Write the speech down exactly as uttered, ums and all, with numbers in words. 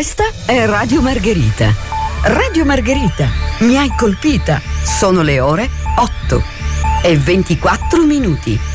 Questa è Radio Margherita. Radio Margherita, mi hai colpita. Sono le ore otto e ventiquattro minuti.